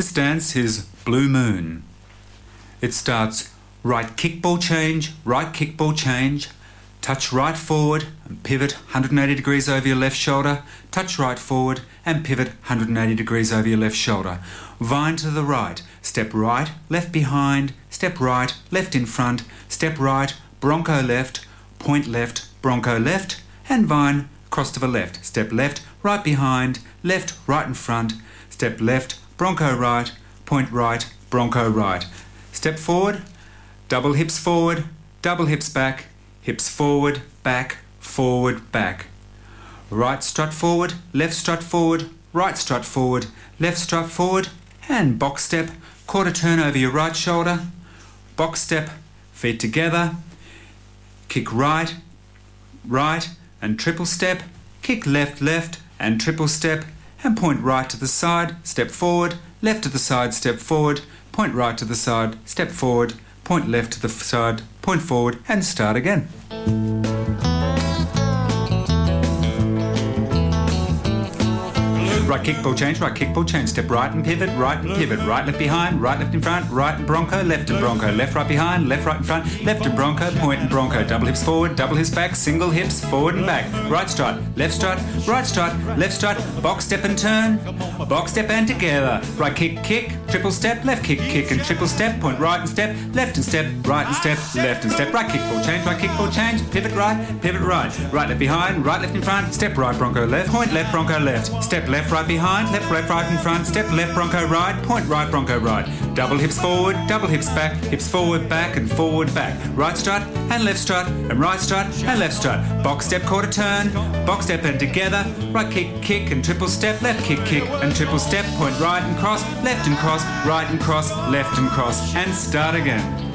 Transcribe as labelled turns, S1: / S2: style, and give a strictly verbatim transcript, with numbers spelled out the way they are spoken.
S1: This dance is Blue Moon. It starts right kickball change, right kickball change, touch right forward and pivot one hundred eighty degrees over your left shoulder, touch right forward and pivot one hundred eighty degrees over your left shoulder. Vine to the right, step right, left behind, step right, left in front, step right, bronco left, point left, bronco left, and vine cross to the left, step left, right behind, left, right in front, step left, bronco right, point right, bronco right. Step forward, double hips forward, double hips back, hips forward, back, forward, back. Right strut forward, left strut forward, right strut forward, left strut forward, and box step, quarter turn over your right shoulder, box step, feet together, kick right, right, and triple step, kick left, left, and triple step, and point right to the side, step forward, left to the side, step forward, point right to the side, step forward, point left to the side, point forward, and start again. Right kickball change, right kickball change, step right and pivot, right and pivot, right left behind, right left in front, right and bronco, left and bronco, left right behind, left right in front, left and bronco, point and bronco, double hips forward, double hips back, single hips, forward and back, right strut, left strut, right strut, left strut, box step and turn, box step and together, right kick, kick, triple step, left kick, kick and triple step, point right and step, left and step, right and step, left and step, right kickball change, right kickball change, pivot right, pivot right, right left behind, right left in front, step right bronco left, point left bronco left, step left right behind, left left right in front, step left bronco right, point right bronco right, double hips forward, double hips back, hips forward back and forward back, right strut and left strut and right strut and left strut, box step quarter turn, box step and together, right kick kick and triple step, left kick kick and triple step, point right and cross, left and cross, right and cross, left and cross, and start again.